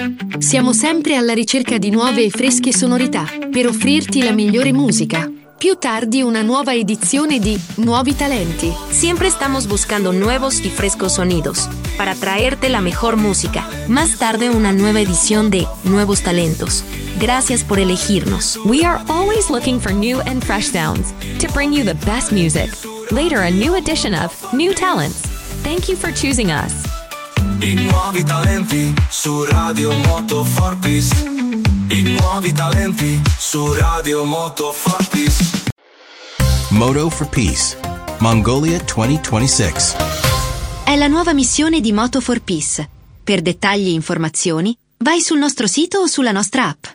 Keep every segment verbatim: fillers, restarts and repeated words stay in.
Siamo sempre alla ricerca di nuove e fresche sonorità per offrirti la migliore musica. Più tardi una nueva edición de Nuevi Talenti. Siempre estamos buscando nuevos y frescos sonidos para traerte la mejor música. Más tarde una nueva edición de Nuevos Talentos. Gracias por elegirnos. We are always looking for new and fresh sounds to bring you the best music. Later a new edition of New Talents. Thank you for choosing us. I nuovi talenti su Radio Moto four Piece. I nuovi talenti su Radio Moto four Piece. Moto for Peace, Mongolia twenty twenty-six. È la nuova missione di Moto four Peace. Per dettagli e informazioni, vai sul nostro sito o sulla nostra app.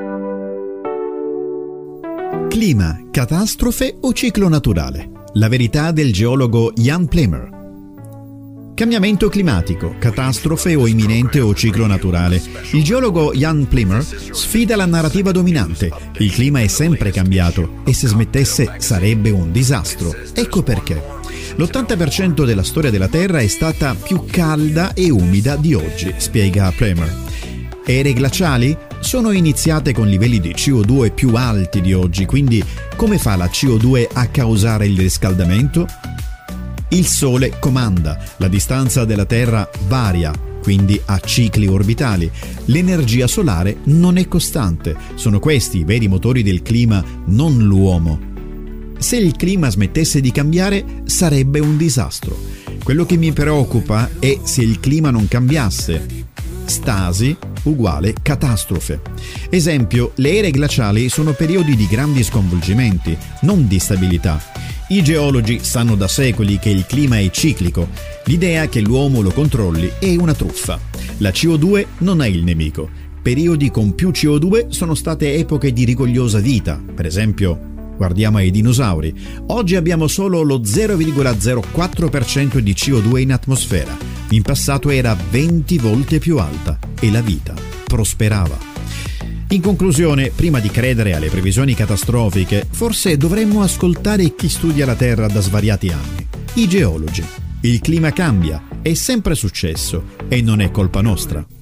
Clima, catastrofe o ciclo naturale? La verità del geologo Jan Plimer. Cambiamento climatico, catastrofe o imminente o ciclo naturale. Il geologo Jan Plimer sfida la narrativa dominante. Il clima è sempre cambiato e se smettesse sarebbe un disastro. Ecco perché. L'ottanta per cento della storia della Terra è stata più calda e umida di oggi, spiega Plimer. Ere glaciali sono iniziate con livelli di C O due più alti di oggi, quindi come fa la C O due a causare il riscaldamento? Il Sole comanda, la distanza della Terra varia, quindi ha cicli orbitali. L'energia solare non è costante. Sono questi i veri motori del clima, non l'uomo. Se il clima smettesse di cambiare, sarebbe un disastro. Quello che mi preoccupa è se il clima non cambiasse. Stasi uguale catastrofe. Esempio, le ere glaciali sono periodi di grandi sconvolgimenti, non di stabilità. I geologi sanno da secoli che il clima è ciclico. L'idea che l'uomo lo controlli è una truffa. La C O due non è il nemico. Periodi con più C O due sono state epoche di rigogliosa vita. Per esempio, guardiamo ai dinosauri. Oggi abbiamo solo lo zero virgola zero quattro per cento di C O due in atmosfera. In passato era venti volte più alta e la vita prosperava. In conclusione, prima di credere alle previsioni catastrofiche, forse dovremmo ascoltare chi studia la Terra da svariati anni, i geologi. Il clima cambia, è sempre successo e non è colpa nostra.